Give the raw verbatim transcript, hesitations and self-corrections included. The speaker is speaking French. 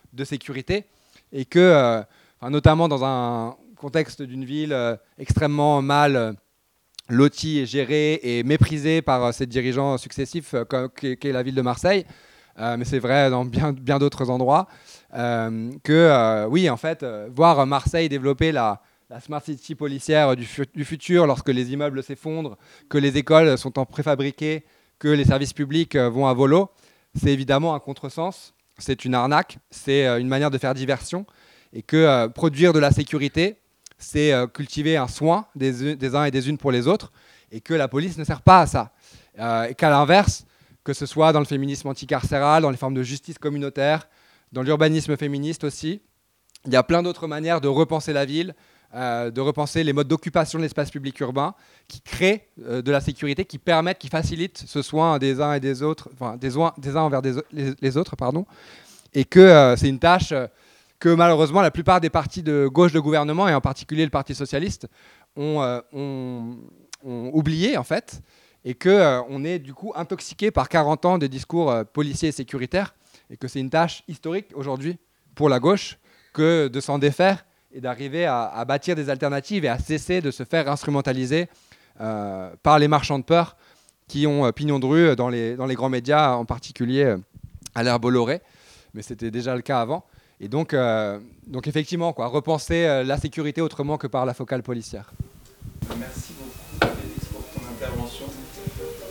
de sécurité, et que, euh, enfin, notamment dans un contexte d'une ville euh, extrêmement mal euh, lotie et gérée et méprisée par euh, ses dirigeants successifs, euh, qu'est qu la ville de Marseille, euh, mais c'est vrai dans bien, bien d'autres endroits, euh, que euh, oui, en fait, euh, voir Marseille développer la, la smart city policière du, fu du futur lorsque les immeubles s'effondrent, que les écoles sont en préfabriqué, que les services publics euh, vont à volo, c'est évidemment un contresens, c'est une arnaque, c'est euh, une manière de faire diversion, et que euh, produire de la sécurité, c'est euh, cultiver un soin des, des uns et des unes pour les autres, et que la police ne sert pas à ça. Euh, et qu'à l'inverse, que ce soit dans le féminisme anticarcéral, dans les formes de justice communautaire, dans l'urbanisme féministe aussi, il y a plein d'autres manières de repenser la ville, euh, de repenser les modes d'occupation de l'espace public urbain, qui créent euh, de la sécurité, qui permettent, qui facilitent ce soin des uns et des autres, enfin des, des uns envers des, les, les autres, pardon, et que euh, c'est une tâche euh, que malheureusement la plupart des partis de gauche de gouvernement, et en particulier le Parti socialiste, ont, euh, ont, ont oublié en fait, et qu'on euh, est du coup intoxiqué par quarante ans de discours euh, policiers et sécuritaires, et que c'est une tâche historique aujourd'hui pour la gauche que de s'en défaire et d'arriver à, à bâtir des alternatives et à cesser de se faire instrumentaliser euh, par les marchands de peur qui ont euh, pignon de rue dans les, dans les grands médias, en particulier euh, à l'ère Bolloré, mais c'était déjà le cas avant. Et donc, euh, donc effectivement, quoi, repenser euh, la sécurité autrement que par la focale policière. Merci beaucoup.